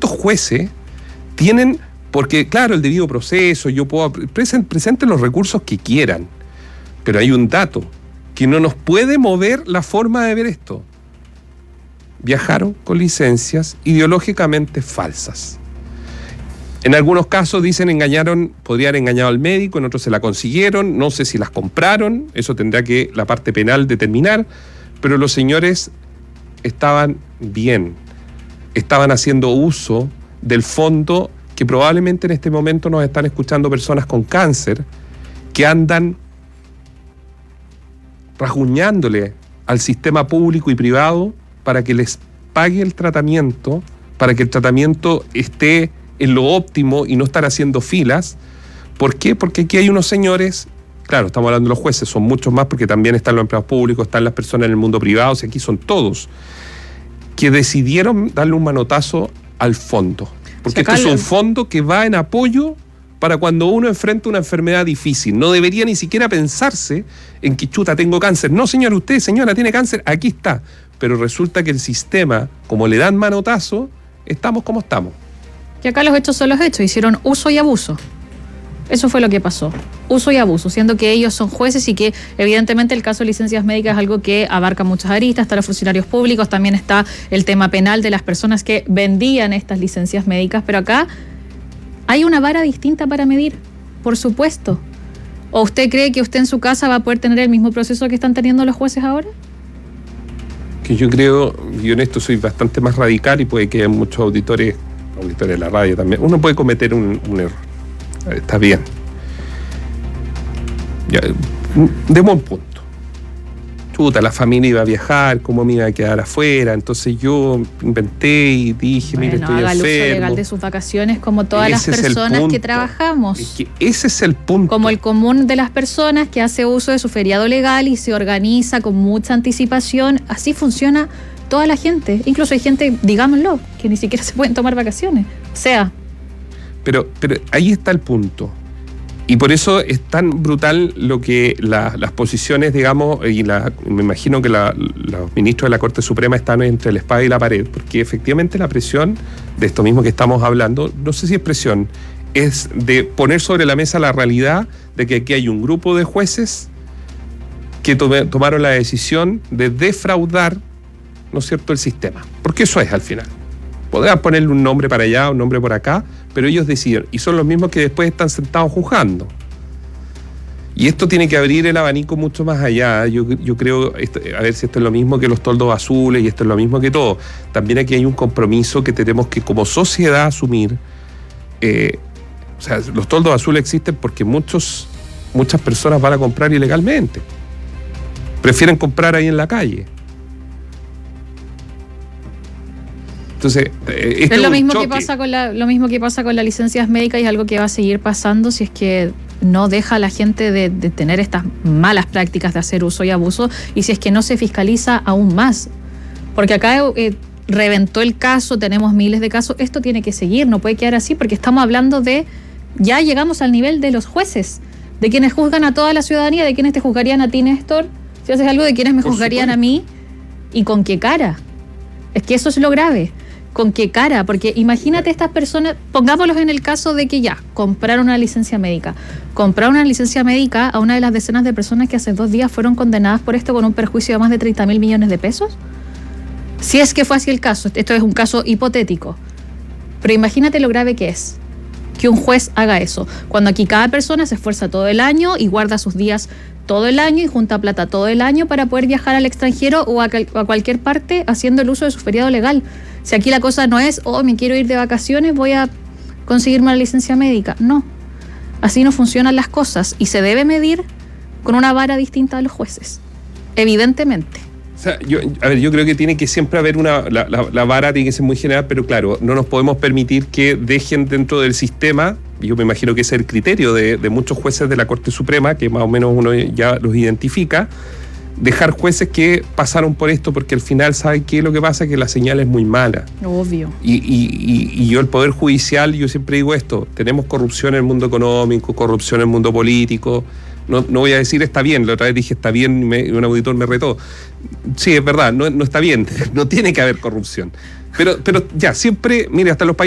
estos jueces tienen, porque claro, el debido proceso, yo puedo, presenten los recursos que quieran, pero hay un dato que no nos puede mover la forma de ver esto. Viajaron con licencias ideológicamente falsas. En algunos casos dicen podrían haber engañado al médico, en otros se la consiguieron, no sé si las compraron, eso tendrá que la parte penal determinar, pero los señores estaban bien, estaban haciendo uso del fondo que probablemente en este momento nos están escuchando personas con cáncer que andan rasguñándole al sistema público y privado para que les pague el tratamiento, para que el tratamiento esté en lo óptimo y no estar haciendo filas. ¿Por qué? Porque aquí hay unos señores, claro, estamos hablando de los jueces, son muchos más porque también están los empleados públicos, están las personas en el mundo privado, o sea, aquí son todos, que decidieron darle un manotazo al fondo. Porque este es un fondo que va en apoyo para cuando uno enfrenta una enfermedad difícil. No debería ni siquiera pensarse en que, chuta, tengo cáncer. No, señor, usted, señora, tiene cáncer, aquí está. Pero resulta que el sistema, como le dan manotazo, estamos como estamos. Y acá los hechos son los hechos, hicieron uso y abuso. Eso fue lo que pasó, uso y abuso, siendo que ellos son jueces y que evidentemente el caso de licencias médicas es algo que abarca muchas aristas, está los funcionarios públicos, también está el tema penal de las personas que vendían estas licencias médicas, pero acá hay una vara distinta para medir, por supuesto. ¿O usted cree que usted en su casa va a poder tener el mismo proceso que están teniendo los jueces ahora? Que yo creo, y en esto soy bastante más radical y puede que haya muchos auditores de la radio también, uno puede cometer un error. Está bien. Ya, demos un punto. Chuta, la familia iba a viajar, ¿cómo me iba a quedar afuera? Entonces yo inventé y dije, bueno, mire, estoy haga enfermo. el uso legal de sus vacaciones como todas las personas que trabajamos. Es que ese es el punto. Como el común de las personas que hace uso de su feriado legal y se organiza con mucha anticipación. Así funciona toda la gente. Incluso hay gente, digámoslo, que ni siquiera se pueden tomar vacaciones. O sea... Pero ahí está el punto. Y por eso es tan brutal lo que las posiciones, digamos, y me imagino que los ministros de la Corte Suprema están entre la espada y la pared, porque efectivamente la presión de esto mismo que estamos hablando, no sé si es presión, es de poner sobre la mesa la realidad de que aquí hay un grupo de jueces que tomaron la decisión de defraudar, ¿no es cierto?, el sistema. Porque eso es al final. Podrán ponerle un nombre para allá, un nombre por acá, pero ellos deciden, y son los mismos que después están sentados juzgando. Y esto tiene que abrir el abanico mucho más allá. Yo creo, a ver si esto es lo mismo que los toldos azules, y esto es lo mismo que todo. También aquí hay un compromiso que tenemos que como sociedad asumir. O sea, los toldos azules existen porque muchas personas van a comprar ilegalmente. Prefieren comprar ahí en la calle. Entonces, es lo mismo que pasa con las licencias médicas y es algo que va a seguir pasando si es que no deja a la gente de tener estas malas prácticas de hacer uso y abuso y si es que no se fiscaliza aún más. Porque acá reventó el caso, tenemos miles de casos, esto tiene que seguir, no puede quedar así porque estamos hablando ya llegamos al nivel de los jueces, de quienes juzgan a toda la ciudadanía, de quienes te juzgarían a ti, Néstor, si haces algo, de quienes me juzgarían a mí y con qué cara. Es que eso es lo grave. ¿Con qué cara? Porque imagínate estas personas, pongámoslos en el caso de que ya, compraron una licencia médica. Compraron una licencia médica a una de las decenas de personas que hace 2 días fueron condenadas por esto con un perjuicio de más de 30.000 millones de pesos. Si es que fue así el caso, esto es un caso hipotético. Pero imagínate lo grave que es que un juez haga eso. Cuando aquí cada persona se esfuerza todo el año y guarda sus días todo el año y junta plata todo el año para poder viajar al extranjero o a cualquier parte haciendo el uso de su feriado legal. Si aquí la cosa no es, me quiero ir de vacaciones, voy a conseguirme una licencia médica. No, así no funcionan las cosas y se debe medir con una vara distinta a los jueces, evidentemente. O sea, yo creo que tiene que siempre haber la vara tiene que ser muy general, pero claro, no nos podemos permitir que dejen dentro del sistema, yo me imagino que ese es el criterio de muchos jueces de la Corte Suprema, que más o menos uno ya los identifica, dejar jueces que pasaron por esto, porque al final, ¿sabe qué? Lo que pasa es que la señal es muy mala. Obvio. Y yo, el Poder Judicial, yo siempre digo esto, tenemos corrupción en el mundo económico, corrupción en el mundo político. No voy a decir está bien, la otra vez dije está bien y un auditor me retó. Sí, es verdad, no está bien, no tiene que haber corrupción. Pero ya, siempre, mire, hasta los países